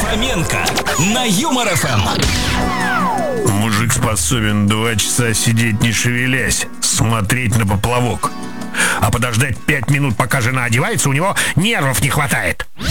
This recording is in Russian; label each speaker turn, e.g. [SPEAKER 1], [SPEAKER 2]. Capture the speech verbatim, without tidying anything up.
[SPEAKER 1] Фоменко на Юмор эф эм.
[SPEAKER 2] Мужик способен два часа сидеть не шевелясь, смотреть на поплавок. А подождать пять минут, пока жена одевается, у него нервов не хватает.